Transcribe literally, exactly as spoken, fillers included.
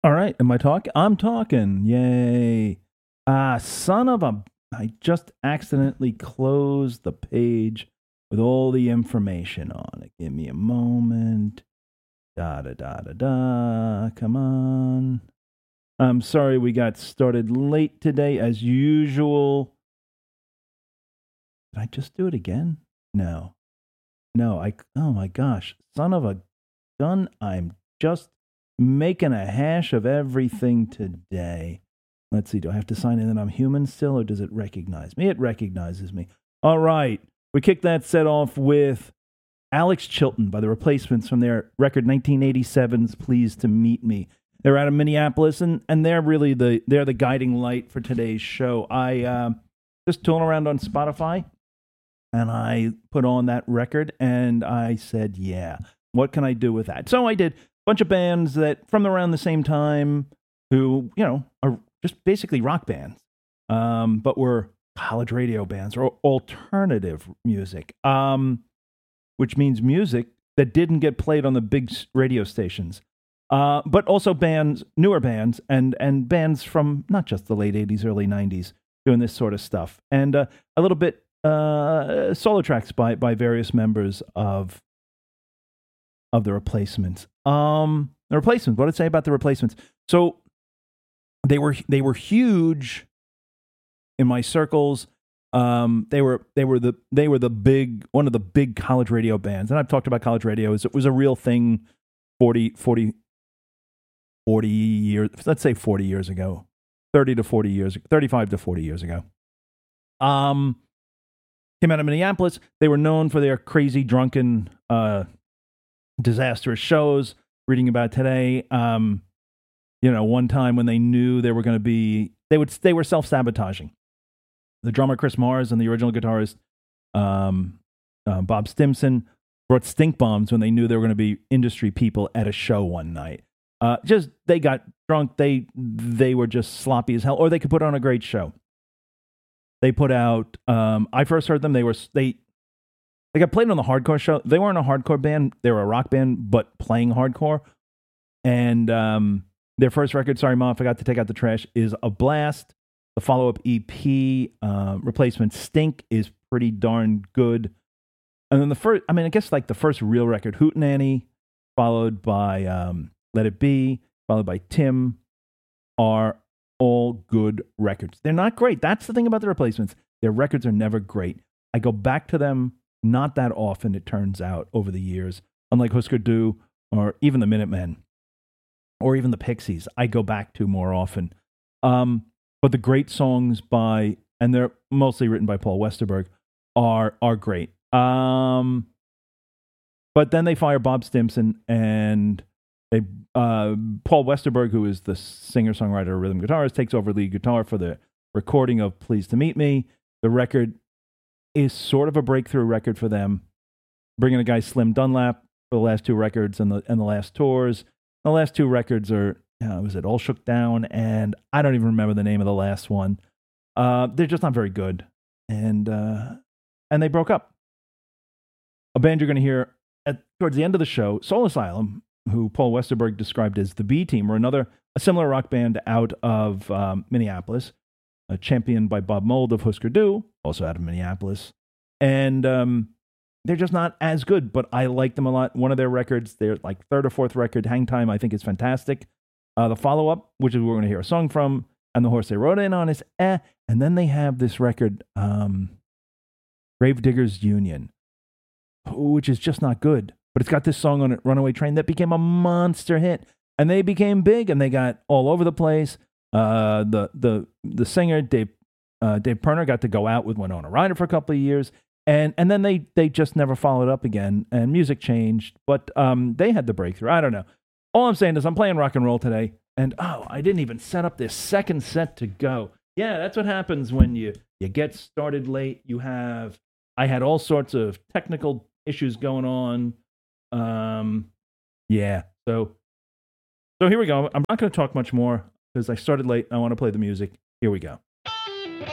All right. Am I talking? I'm talking. Yay. Ah, son of a. I just accidentally closed the page with all the information on it. Give me a moment. Da da da da da. Come on. I'm sorry we got started late today as usual. Did I just do it again? No. No, I. Oh my gosh. Son of a gun. I'm just making a hash of everything today. Let's see, do I have to sign in that I'm human still, or does it recognize me? It recognizes me. All right, we kicked that set off with Alex Chilton by The Replacements from their record nineteen eighty-seven's Pleased to Meet Me. They're out of Minneapolis, and, and they're really the they're the guiding light for today's show. I uh, just tooling around on Spotify, and I put on that record, and I said, yeah, what can I do with that? So I did bunch of bands that from around the same time who, you know, are just basically rock bands, um, but were college radio bands or alternative music, um, which means music that didn't get played on the big radio stations, uh, but also bands, newer bands, and and bands from not just the late eighties, early nineties doing this sort of stuff, and uh, a little bit uh, solo tracks by by various members of of the Replacements. Um, the Replacements. What did it say about the Replacements? So they were they were huge in my circles. Um, they were they were the they were the big one of the big college radio bands, and I've talked about college radio. It was a real thing forty, forty, forty years. Let's say forty years ago, thirty to forty years, thirty-five to forty years ago. Um, came out of Minneapolis. They were known for their crazy, drunken, uh, disastrous shows. Reading about today, um, you know, one time when they knew they were going to be, they would they were self-sabotaging. The drummer Chris Mars and the original guitarist um, uh, Bob Stimson brought stink bombs when they knew they were going to be industry people at a show one night. Uh, just they got drunk. They they were just sloppy as hell, or they could put on a great show. They put out. Um, I first heard them. They were they. They got played on the hardcore show. They weren't a hardcore band. They were a rock band, but playing hardcore. And um, their first record, Sorry Mom, I Forgot to Take Out the Trash, is a blast. The follow-up E P, uh, Replacement Stink, is pretty darn good. And then the first, I mean, I guess like the first real record, Hootenanny, followed by um, Let It Be, followed by Tim, are all good records. They're not great. That's the thing about the Replacements. Their records are never great. I go back to them not that often, it turns out, over the years. Unlike Husker Du or even the Minutemen or even the Pixies, I go back to more often. Um, but the great songs by, and they're mostly written by Paul Westerberg, are are great. Um, but then they fire Bob Stimson, and they uh, Paul Westerberg, who is the singer-songwriter, rhythm guitarist, takes over lead guitar for the recording of Pleased to Meet Me. The record is sort of a breakthrough record for them, bringing a guy Slim Dunlap for the last two records and the and the last tours. The last two records are, uh, was it All Shook Down, and I don't even remember the name of the last one. Uh, they're just not very good, and uh, and they broke up. A band you're going to hear at towards the end of the show, Soul Asylum, who Paul Westerberg described as the B Team, or another a similar rock band out of um, Minneapolis. Uh, championed by Bob Mould of Husker Du, also out of Minneapolis. And um, they're just not as good, but I like them a lot. One of their records, their like third or fourth record, Hang Time, I think is fantastic. Uh, the follow-up, which is we're going to hear a song from, and the horse they rode in on is eh. And then they have this record, um, Gravediggers Union, which is just not good. But it's got this song on it, Runaway Train, that became a monster hit. And they became big, and they got all over the place. Uh, the the the singer Dave uh, Dave Pirner got to go out with Winona Ryder for a couple of years, and and then they they just never followed up again, and music changed. But um, they had the breakthrough. I don't know. All I'm saying is I'm playing rock and roll today, and oh, I didn't even set up this second set to go. Yeah, that's what happens when you you get started late. You have I had all sorts of technical issues going on. Um, yeah, so so here we go. I'm not going to talk much more, because I started late. I want to play the music. Here we go.